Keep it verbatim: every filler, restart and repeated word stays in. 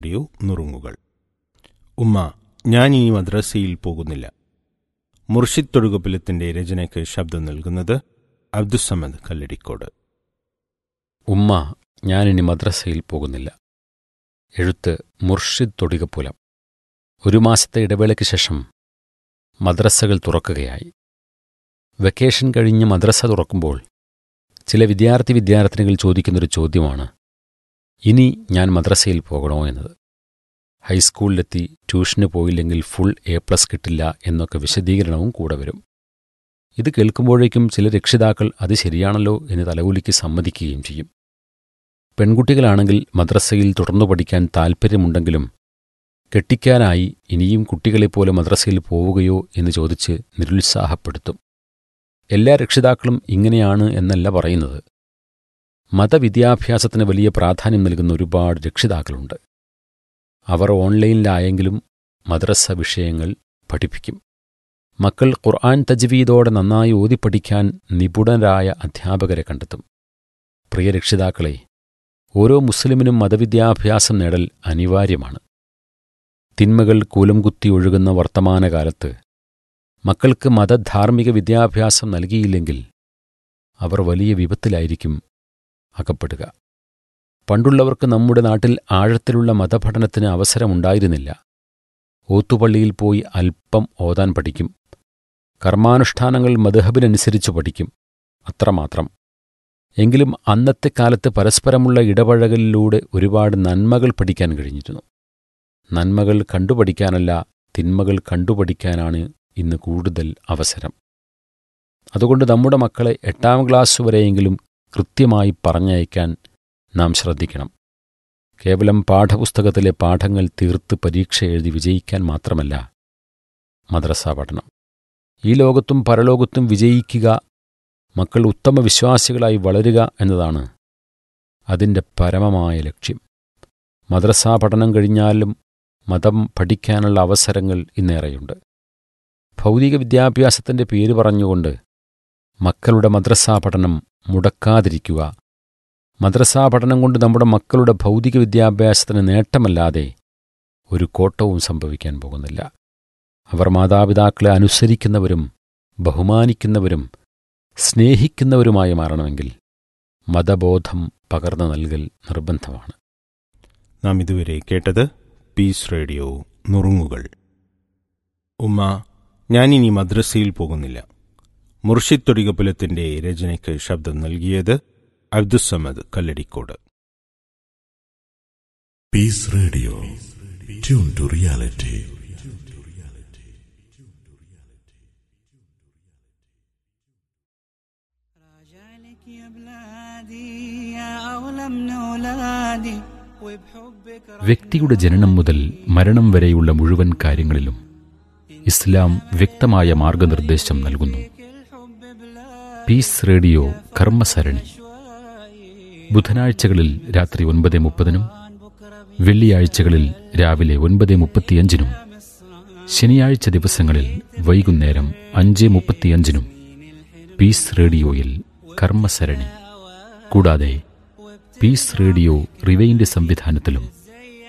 Radio നുറുങ്ങുകൾ. ഉമ്മ, ഞാൻ ഇനി മദ്രസയിൽ പോകുന്നില്ല. മുർഷിദ് തൊടുകപ്പിലത്തിന്റെ രചനയ്ക്ക് ശബ്ദം നൽകുന്നത് അബ്ദുസ്സമദ് കല്ലടിക്കോട്. ഉമ്മ, ഞാനിനി മദ്രസയിൽ പോകുന്നില്ല. എഴുത്ത് മുർഷിദ് തൊടുകപ്പുലം. ഒരു മാസത്തെ ഇടവേളയ്ക്ക് ശേഷം മദ്രസകൾ തുറക്കുകയായി. വെക്കേഷൻ കഴിഞ്ഞ് മദ്രസ തുറക്കുമ്പോൾ ചില വിദ്യാർത്ഥി വിദ്യാർത്ഥിനികൾ ചോദിക്കുന്നൊരു ചോദ്യമാണ്, ഇനി ഞാൻ മദ്രസയിൽ പോകണോ എന്നത്. ഹൈസ്കൂളിലെത്തി ട്യൂഷന് പോയില്ലെങ്കിൽ ഫുൾ എ പ്ലസ് കിട്ടില്ല എന്നൊക്കെ വിശദീകരണവും കൂടെ വരും. ഇത് കേൾക്കുമ്പോഴേക്കും ചില രക്ഷിതാക്കൾ അത് ശരിയാണല്ലോ എന്ന് തലകുലുക്കി സമ്മതിക്കുകയും ചെയ്യും. പെൺകുട്ടികളാണെങ്കിൽ മദ്രസയിൽ തുടർന്നു പഠിക്കാൻ താൽപ്പര്യമുണ്ടെങ്കിലും കെട്ടിക്കാനായി ഇനിയും കുട്ടികളെപ്പോലെ മദ്രസയിൽ പോവുകയോ എന്ന് ചോദിച്ച് നിരുത്സാഹപ്പെടുത്തും. എല്ലാ രക്ഷിതാക്കളും ഇങ്ങനെയാണ് എന്നല്ല പറയുന്നത്. മതവിദ്യാഭ്യാസത്തിന് വലിയ പ്രാധാന്യം നൽകുന്ന ഒരുപാട് രക്ഷിതാക്കളുണ്ട്. അവർ ഓൺലൈനിലായെങ്കിലും മദ്രസ വിഷയങ്ങൾ പഠിപ്പിക്കും. മക്കൾ ഖുർആൻ തജ്വീദോടെ നന്നായി ഓതിപ്പഠിക്കാൻ നിപുണരായ അധ്യാപകരെ കണ്ടെത്തും. പ്രിയ രക്ഷിതാക്കളെ, ഓരോ മുസ്ലിമിനും മതവിദ്യാഭ്യാസം നേടൽ അനിവാര്യമാണ്. തിന്മകൾ കൂലം കുത്തി ഒഴുകുന്ന വർത്തമാനകാലത്ത് മക്കൾക്ക് മതധാർമ്മിക വിദ്യാഭ്യാസം നൽകിയില്ലെങ്കിൽ അവർ വലിയ വിപത്തിലായിരിക്കും അകപ്പെടുക. പണ്ടുള്ളവർക്ക് നമ്മുടെ നാട്ടിൽ ആഴത്തിലുള്ള മതപഠനത്തിന് അവസരമുണ്ടായിരുന്നില്ല. ഓത്തുപള്ളിയിൽ പോയി അല്പം ഓതാൻ പഠിക്കും. കർമാനുഷ്ഠാനങ്ങൾ മദ്ഹബിനനുസരിച്ച് പഠിക്കും, അത്രമാത്രം. എങ്കിലും അന്നത്തെ കാലത്ത് പരസ്പരമുള്ള ഇടപഴകലിലൂടെ ഒരുപാട് നന്മകൾ പഠിക്കാൻ കഴിഞ്ഞിരുന്നു. നന്മകൾ കണ്ടുപഠിക്കാനല്ല, തിന്മകൾ കണ്ടുപഠിക്കാനാണ് ഇന്ന് കൂടുതൽ അവസരം. അതുകൊണ്ട് നമ്മുടെ മക്കളെ എട്ടാം ക്ലാസ് വരെയെങ്കിലും കൃത്യമായി പറഞ്ഞയക്കാൻ നാം ശ്രദ്ധിക്കണം. കേവലം പാഠപുസ്തകത്തിലെ പാഠങ്ങൾ തീർത്ത് പരീക്ഷ എഴുതി വിജയിക്കാൻ മാത്രമല്ല മദ്രസ പഠനം. ഈ ലോകത്തും പരലോകത്തും വിജയിക്കുക, മക്കൾ ഉത്തമ വിശ്വാസികളായി വളരുക എന്നതാണ് അതിൻ്റെ പരമമായ ലക്ഷ്യം. മദ്രസാ പഠനം കഴിഞ്ഞാലും മതം പഠിക്കാനുള്ള അവസരങ്ങൾ ഇന്നേറെയുണ്ട്. ഭൗതിക വിദ്യാഭ്യാസത്തിൻ്റെ പേര് പറഞ്ഞുകൊണ്ട് മക്കളുടെ മദ്രസാ പഠനം മുടക്കാതിരിക്കുക. മദ്രസാ പഠനം കൊണ്ട് നമ്മുടെ മക്കളുടെ ഭൗതിക വിദ്യാഭ്യാസത്തിന് നേട്ടമല്ലാതെ ഒരു കോട്ടവും സംഭവിക്കാൻ പോകുന്നില്ല. അവർ മാതാപിതാക്കളെ അനുസരിക്കുന്നവരും ബഹുമാനിക്കുന്നവരും സ്നേഹിക്കുന്നവരുമായി മാറണമെങ്കിൽ മതബോധം പകർന്നു നൽകൽ നിർബന്ധമാണ്. നാം ഇതുവരെ കേട്ടത് പീസ് റേഡിയോ നുറുങ്ങുകൾ. ഉമ്മ, ഞാനിനി മദ്രസയിൽ പോകുന്നില്ല. മുർഷിദ് തൊടികപ്പുലത്തിന്റെ രചനയ്ക്ക് ശബ്ദം നൽകിയത് Abdussamad Kalladikode. Piece radio, tune to reality. വ്യക്തിയുടെ ജനനം മുതൽ മരണം വരെയുള്ള മുഴുവൻ കാര്യങ്ങളിലും ഇസ്ലാം വ്യക്തമായ മാർഗനിർദ്ദേശം നൽകുന്നു. പീസ് റേഡിയോ കർമ്മസരണി ബുധനാഴ്ചകളിൽ രാത്രി ഒൻപത് മുപ്പതിനും വെള്ളിയാഴ്ചകളിൽ രാവിലെ ഒൻപത് മുപ്പത്തിയഞ്ചിനും ശനിയാഴ്ച ദിവസങ്ങളിൽ വൈകുന്നേരം അഞ്ച് മുപ്പത്തിയഞ്ചിനും പീസ് റേഡിയോയിൽ കർമ്മസരണി. കൂടാതെ പീസ് റേഡിയോ റിവൈൻഡ് സംവിധാനത്തിലും